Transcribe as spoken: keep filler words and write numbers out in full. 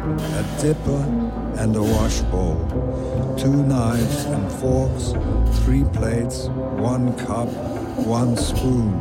a dipper and a washbowl, two knives and forks, three plates, one cup, one spoon,